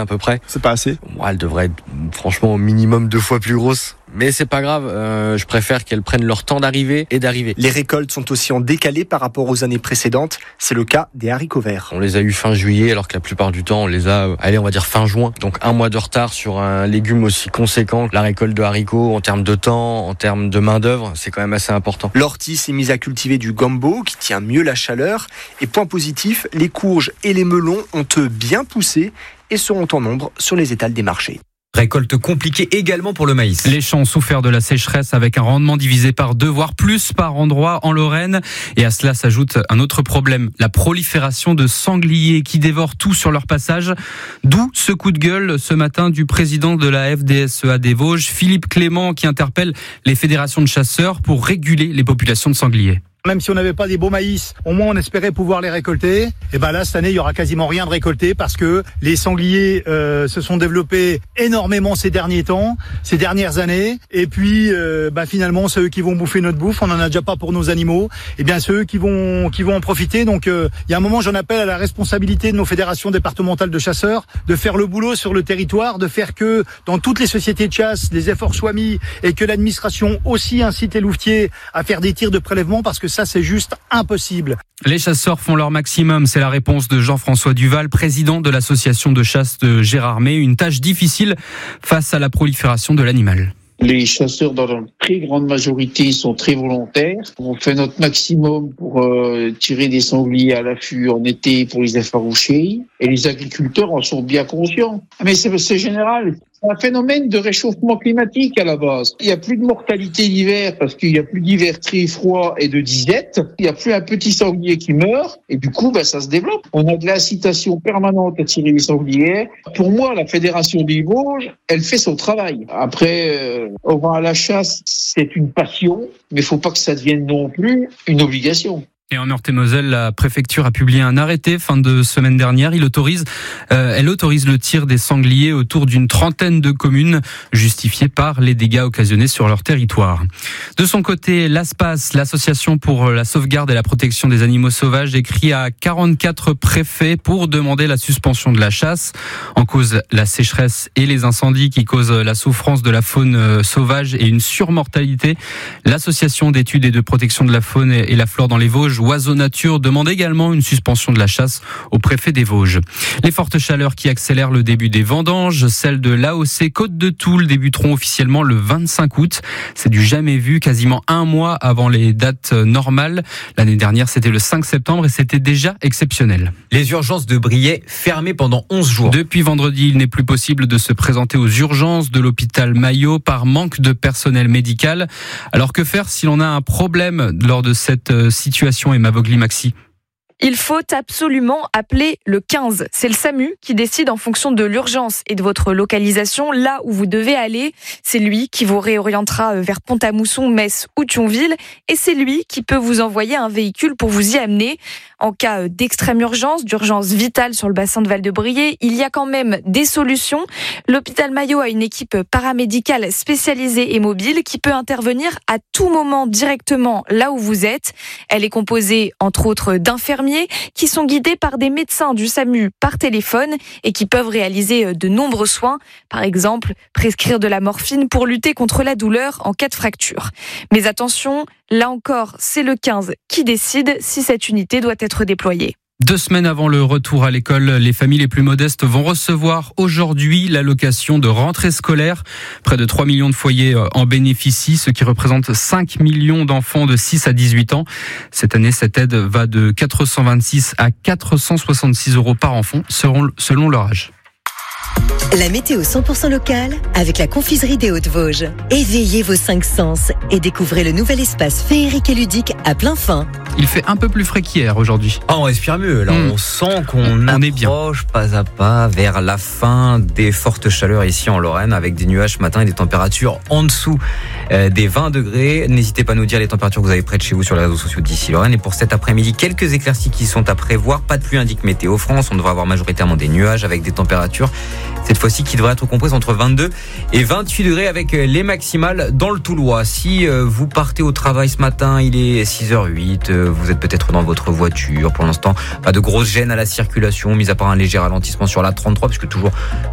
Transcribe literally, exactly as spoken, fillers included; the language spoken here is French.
à peu près. C'est pas assez? Moi, elle devrait être franchement au minimum deux fois plus grosse. Mais c'est pas grave, euh, je préfère qu'elles prennent leur temps d'arriver et d'arriver. Les récoltes sont aussi en décalé par rapport aux années précédentes. C'est le cas des haricots verts. On les a eu fin juillet, alors que la plupart du temps, on les a, euh, allez, on va dire fin juin. Donc un mois de retard sur un légume aussi conséquent que la récolte de haricots, en termes de temps, en termes de main d'œuvre, c'est quand même assez important. L'ortie s'est mise à cultiver du gombo, qui tient mieux la chaleur. Et point positif, les courges et les melons ont eux bien poussé et seront en nombre sur les étals des marchés. Récolte compliquée également pour le maïs. Les champs ont souffert de la sécheresse avec un rendement divisé par deux, voire plus par endroit en Lorraine. Et à cela s'ajoute un autre problème, la prolifération de sangliers qui dévorent tout sur leur passage. D'où ce coup de gueule ce matin du président de la F D S E A des Vosges, Philippe Clément, qui interpelle les fédérations de chasseurs pour réguler les populations de sangliers. Même si on n'avait pas des beaux maïs, au moins on espérait pouvoir les récolter. Et ben là, cette année, il y aura quasiment rien de récolté parce que les sangliers euh, se sont développés énormément ces derniers temps, ces dernières années. Et puis, euh, ben finalement, c'est eux qui vont bouffer notre bouffe. On n'en a déjà pas pour nos animaux. Et bien, c'est eux qui vont qui vont en profiter. Donc, euh, il y a un moment, j'en appelle à la responsabilité de nos fédérations départementales de chasseurs de faire le boulot sur le territoire, de faire que dans toutes les sociétés de chasse, les efforts soient mis et que l'administration aussi incite les louvetiers à faire des tirs de prélèvement parce que ça, c'est juste impossible. Les chasseurs font leur maximum, c'est la réponse de Jean-François Duval, président de l'association de chasse de Gérardmer. Une tâche difficile face à la prolifération de l'animal. Les chasseurs, dans leur très grande majorité, sont très volontaires. On fait notre maximum pour euh, tirer des sangliers à l'affût en été pour les effaroucher. Et les agriculteurs en sont bien conscients. Mais c'est, c'est général. C'est un phénomène de réchauffement climatique à la base. Il n'y a plus de mortalité d'hiver parce qu'il n'y a plus d'hiver très froid et de disette. Il n'y a plus un petit sanglier qui meurt. Et du coup, ben, ça se développe. On a de l'incitation permanente à tirer les sangliers. Pour moi, la Fédération des Vosges, elle fait son travail. Après, euh, on va à la chasse, c'est une passion, mais il ne faut pas que ça devienne non plus une obligation. Et en Meurthe-et-Moselle, la préfecture a publié un arrêté fin de semaine dernière. Il autorise, euh, elle autorise le tir des sangliers autour d'une trentaine de communes, justifié par les dégâts occasionnés sur leur territoire. De son côté, l'ASPAS, l'association pour la sauvegarde et la protection des animaux sauvages, écrit à quarante-quatre préfets pour demander la suspension de la chasse. En cause, la sécheresse et les incendies qui causent la souffrance de la faune sauvage et une surmortalité. L'association d'études et de protection de la faune et la flore dans les Vosges, Oiseaux Nature, demande également une suspension de la chasse au préfet des Vosges. Les fortes chaleurs qui accélèrent le début des vendanges, celles de l'A O C Côte de Toul débuteront officiellement le vingt-cinq août. C'est du jamais vu, quasiment un mois avant les dates normales. L'année dernière, c'était le cinq septembre et c'était déjà exceptionnel. Les urgences de Briey fermées pendant onze jours. Depuis vendredi, il n'est plus possible de se présenter aux urgences de l'hôpital Maillot par manque de personnel médical. Alors que faire si l'on a un problème lors de cette situation? Et Mavogli Maxi. Il faut absolument appeler le quinze. C'est le SAMU qui décide en fonction de l'urgence et de votre localisation, là où vous devez aller. C'est lui qui vous réorientera vers Pont-à-Mousson, Metz ou Thionville. Et c'est lui qui peut vous envoyer un véhicule pour vous y amener. En cas d'extrême urgence, d'urgence vitale sur le bassin de Val-de-Briey, il y a quand même des solutions. L'hôpital Maillot a une équipe paramédicale spécialisée et mobile qui peut intervenir à tout moment directement là où vous êtes. Elle est composée, entre autres, d'infirmiers qui sont guidés par des médecins du SAMU par téléphone et qui peuvent réaliser de nombreux soins. Par exemple, prescrire de la morphine pour lutter contre la douleur en cas de fracture. Mais attention, là encore, c'est le quinze qui décide si cette unité doit être déployée. Deux semaines avant le retour à l'école, les familles les plus modestes vont recevoir aujourd'hui l'allocation de rentrée scolaire. Près de trois millions de foyers en bénéficient, ce qui représente cinq millions d'enfants de six à dix-huit ans. Cette année, cette aide va de quatre cent vingt-six à quatre cent soixante-six euros par enfant, selon leur âge. La météo cent pour cent locale avec la confiserie des Hautes-Vosges. Éveillez vos cinq sens et découvrez le nouvel espace féerique et ludique à plein fin. Il fait un peu plus frais qu'hier aujourd'hui. Ah, on respire mieux. Là, mmh. on sent qu'on on approche pas à pas vers la fin des fortes chaleurs ici en Lorraine, avec des nuages ce matin et des températures en dessous euh, des vingt degrés. N'hésitez pas à nous dire les températures que vous avez près de chez vous sur les réseaux sociaux d'ici Lorraine. Et pour cet après-midi, quelques éclaircies qui sont à prévoir. Pas de pluie, indique Météo France. On devrait avoir majoritairement des nuages avec des températures, cette fois-ci, qui devrait être comprises entre vingt-deux et vingt-huit degrés avec les maximales dans le Toulois. Si vous partez au travail ce matin, il est six heures huit, vous êtes peut-être dans votre voiture. Pour l'instant, pas de grosse gêne à la circulation, mis à part un léger ralentissement sur la trente-trois, puisque toujours